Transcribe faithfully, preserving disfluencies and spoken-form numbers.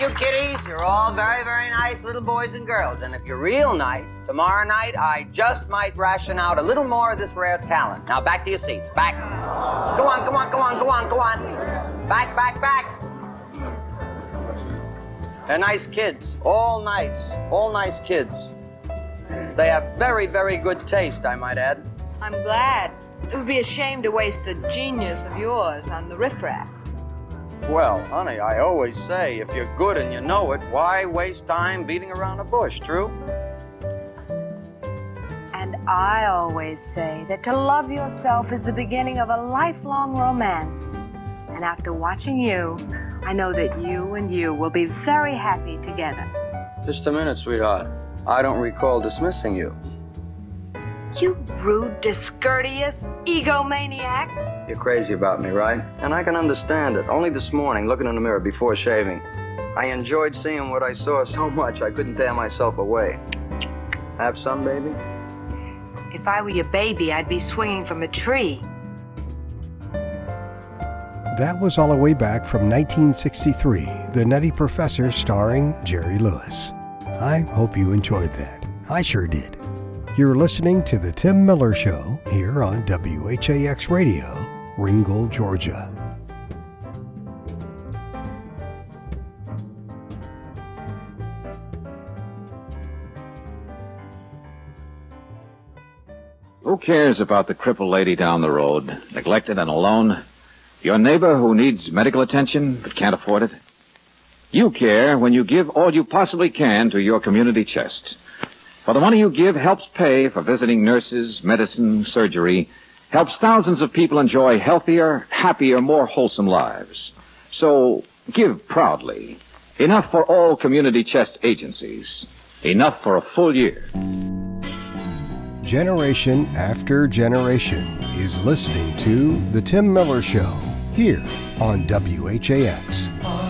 you, kiddies. You're all very, very nice little boys and girls. And if you're real nice, tomorrow night I just might ration out a little more of this rare talent. Now, back to your seats. Back. Go on, go on, go on, go on, go on. Back, back, back. They're nice kids. All nice. All nice kids. They have very, very good taste, I might add. I'm glad. It would be a shame to waste the genius of yours on the riffraff. Well, honey, I always say, if you're good and you know it, why waste time beating around the bush, true? And I always say that to love yourself is the beginning of a lifelong romance. And after watching you, I know that you and you will be very happy together. Just a minute, sweetheart. I don't recall dismissing you. You rude, discourteous egomaniac. You're crazy about me, right? And I can understand it. Only this morning, looking in the mirror before shaving, I enjoyed seeing what I saw so much I couldn't tear myself away. Have some, baby? If I were your baby, I'd be swinging from a tree. That was all the way back from nineteen sixty-three, The Nutty Professor starring Jerry Lewis. I hope you enjoyed that. I sure did. You're listening to The Tim Miller Show here on W H A X Radio, Ringgold, Georgia. Who cares about the crippled lady down the road, neglected and alone? Your neighbor who needs medical attention but can't afford it? You care when you give all you possibly can to your community chest. For the money you give helps pay for visiting nurses, medicine, surgery, helps thousands of people enjoy healthier, happier, more wholesome lives. So give proudly. Enough for all community chest agencies. Enough for a full year. Generation after generation is listening to The Tim Miller Show here on W H A X.